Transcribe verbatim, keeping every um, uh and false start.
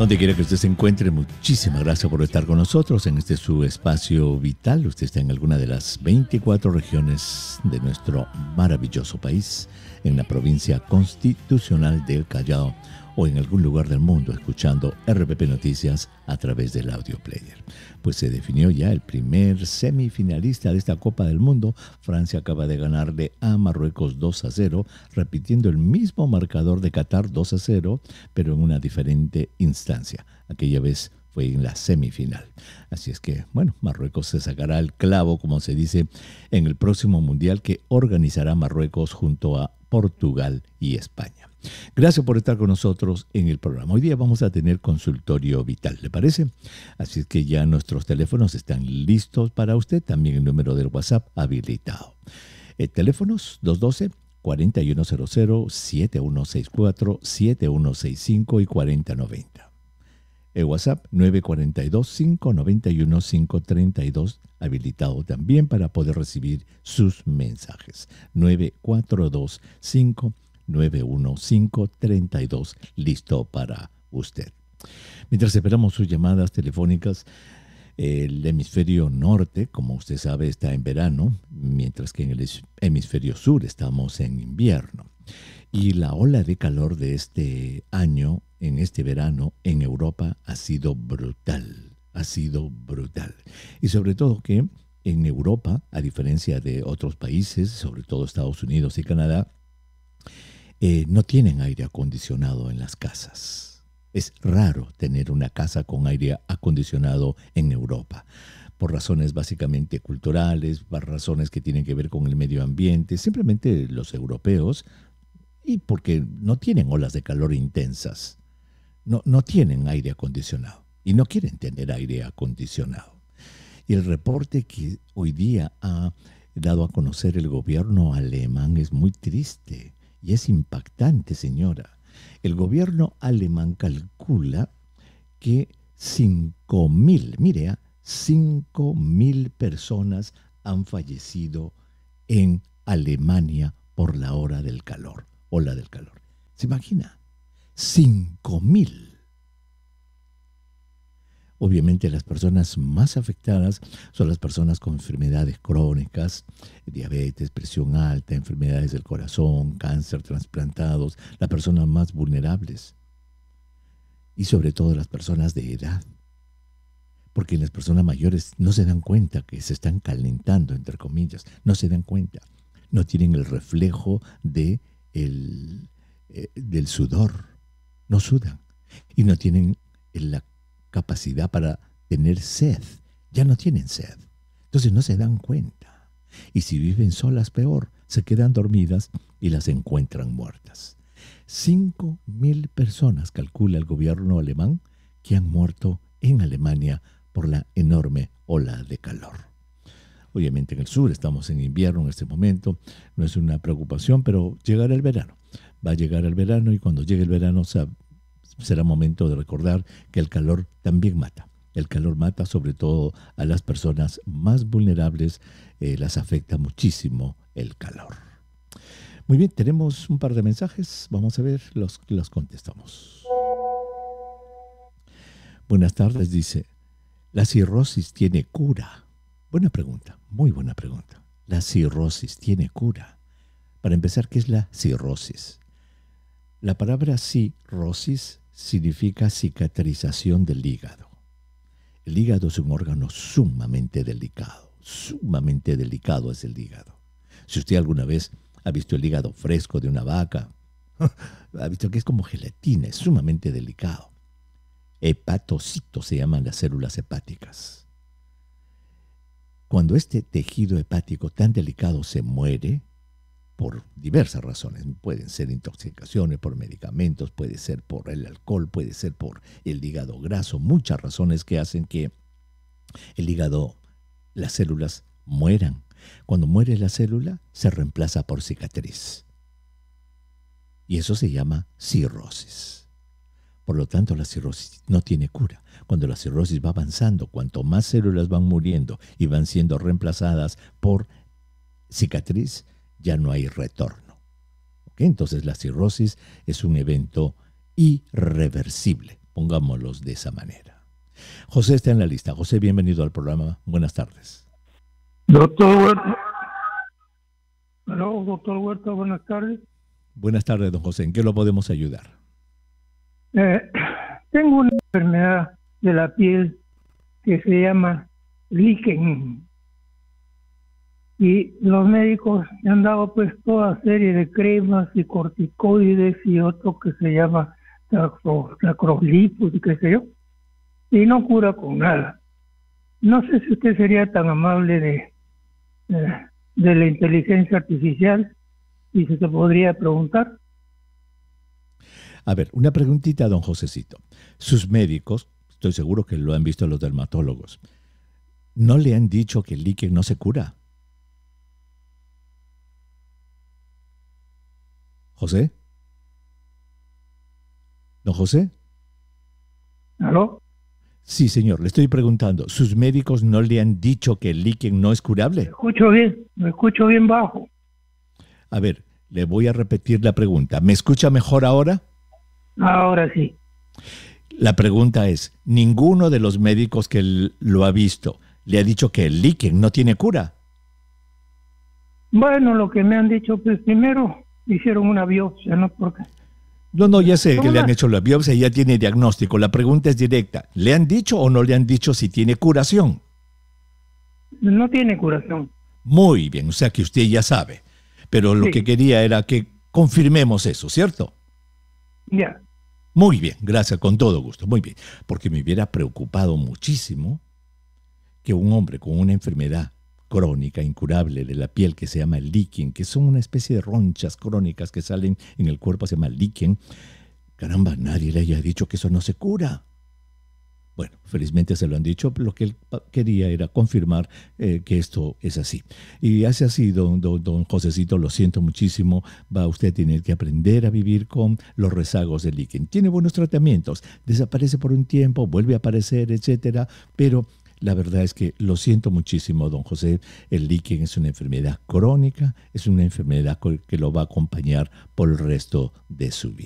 Donde quiera que usted se encuentre, muchísimas gracias por estar con nosotros en este su espacio vital. Usted está en alguna de las veinticuatro regiones de nuestro maravilloso país, en la provincia constitucional del Callao o en algún lugar del mundo escuchando R P P Noticias a través del audio player. Pues se definió ya el primer semifinalista de esta Copa del Mundo. Francia acaba de ganarle a Marruecos dos a cero, repitiendo el mismo marcador de Qatar dos a cero, pero en una diferente instancia. Aquella vez fue en la semifinal. Así es que, bueno, Marruecos se sacará el clavo, como se dice, en el próximo Mundial que organizará Marruecos junto a Portugal y España. Gracias por estar con nosotros en el programa. Hoy día vamos a tener consultorio vital, ¿le parece? Así es que ya nuestros teléfonos están listos para usted, también el número del WhatsApp habilitado. El teléfonos dos uno dos, cuatro uno cero cero, siete uno seis cuatro, siete uno seis cinco y cuatro cero nueve cero. El WhatsApp nueve cuatro dos, cinco nueve uno, cinco tres dos, habilitado también para poder recibir sus mensajes. nueve cuatro dos, cinco nueve uno, cinco tres dos, listo para usted. Mientras esperamos sus llamadas telefónicas, el hemisferio norte, como usted sabe, está en verano, mientras que en el hemisferio sur estamos en invierno. Y la ola de calor de este año, en este verano, en Europa, ha sido brutal, ha sido brutal. Y sobre todo que en Europa, a diferencia de otros países, sobre todo Estados Unidos y Canadá, eh, no tienen aire acondicionado en las casas. Es raro tener una casa con aire acondicionado en Europa, por razones básicamente culturales, por razones que tienen que ver con el medio ambiente, simplemente los europeos, y porque no tienen olas de calor intensas, no, no tienen aire acondicionado y no quieren tener aire acondicionado. Y el reporte que hoy día ha dado a conocer el gobierno alemán es muy triste y es impactante, señora. El gobierno alemán calcula que cinco mil, mire, cinco mil personas han fallecido en Alemania por la hora del calor, ola del calor. ¿Se imagina? cinco mil. Obviamente las personas más afectadas son las personas con enfermedades crónicas, diabetes, presión alta, enfermedades del corazón, cáncer, trasplantados, las personas más vulnerables y sobre todo las personas de edad. Porque las personas mayores no se dan cuenta que se están calentando, entre comillas, no se dan cuenta, no tienen el reflejo de el, eh, del sudor, no sudan y no tienen la capacidad para tener sed, ya no tienen sed, entonces no se dan cuenta. Y si viven solas, peor, se quedan dormidas y las encuentran muertas. Cinco mil personas calcula el gobierno alemán que han muerto en Alemania por la enorme ola de calor. Obviamente en el sur estamos en invierno en este momento, no es una preocupación, pero llegará el verano. Va a llegar el verano y cuando llegue el verano será momento de recordar que el calor también mata. El calor mata sobre todo a las personas más vulnerables, eh, las afecta muchísimo el calor. Muy bien, tenemos un par de mensajes, vamos a ver, los, los contestamos. Buenas tardes, dice, ¿la cirrosis tiene cura? Buena pregunta, muy buena pregunta. ¿La cirrosis tiene cura? Para empezar, ¿qué es la cirrosis? La palabra cirrosis significa cicatrización del hígado. El hígado es un órgano sumamente delicado, sumamente delicado es el hígado. Si usted alguna vez ha visto el hígado fresco de una vaca, ha visto que es como gelatina, es sumamente delicado. Hepatocitos se llaman las células hepáticas. Cuando este tejido hepático tan delicado se muere, por diversas razones, pueden ser intoxicaciones por medicamentos, puede ser por el alcohol, puede ser por el hígado graso, muchas razones que hacen que el hígado, las células mueran. Cuando muere la célula, se reemplaza por cicatriz. Y eso se llama cirrosis. Por lo tanto, la cirrosis no tiene cura. Cuando la cirrosis va avanzando, cuanto más células van muriendo y van siendo reemplazadas por cicatriz, ya no hay retorno. ¿Okay? Entonces la cirrosis es un evento irreversible. pongámoslos de esa manera. José está en la lista. José, bienvenido al programa. Buenas tardes. Doctor Huerta. Aló, doctor Huerta, buenas tardes. Buenas tardes, don José. ¿En qué lo podemos ayudar? Eh, tengo una enfermedad de la piel que se llama líquen. Y los médicos me han dado pues toda serie de cremas y corticoides y otro que se llama tacrolimus y qué sé yo. Y no cura con nada. No sé si usted sería tan amable de, de, de la inteligencia artificial y si se podría preguntar. A ver, una preguntita, don Josecito. Sus médicos, estoy seguro que lo han visto los dermatólogos, ¿no le han dicho que el líquen no se cura? ¿José? ¿Don José? ¿Aló? Sí, señor, le estoy preguntando. ¿Sus médicos no le han dicho que el líquen no es Me curable? escucho bien, me escucho bien bajo. A ver, le voy a repetir la pregunta. ¿Me escucha mejor ahora? Ahora sí. La pregunta es, ¿ninguno de los médicos que l- lo ha visto le ha dicho que el líquen no tiene cura? Bueno, lo que me han dicho, pues primero hicieron una biopsia, ¿no? Porque No, no, ya sé que le han una- hecho la biopsia y ya tiene diagnóstico. La pregunta es directa. ¿Le han dicho o no le han dicho si tiene curación? no tiene curación. Muy bien, o sea que usted ya sabe. Pero lo Sí. que quería era que confirmemos eso, ¿cierto? Ya. Muy bien, gracias, con todo gusto, muy bien. Porque me hubiera preocupado muchísimo que un hombre con una enfermedad crónica, incurable de la piel que se llama el líquen, que son una especie de ronchas crónicas que salen en el cuerpo, se llama líquen, caramba, nadie le haya dicho que eso no se cura. Bueno, felizmente se lo han dicho, lo que él pa- quería era confirmar eh, que esto es así. Y hace así, don, don, don Josecito, lo siento muchísimo, va usted a tener que aprender a vivir con los rezagos del líquen. Tiene buenos tratamientos, desaparece por un tiempo, vuelve a aparecer, etcétera, pero la verdad es que lo siento muchísimo, don José, el líquen es una enfermedad crónica, es una enfermedad co- que lo va a acompañar por el resto de su vida.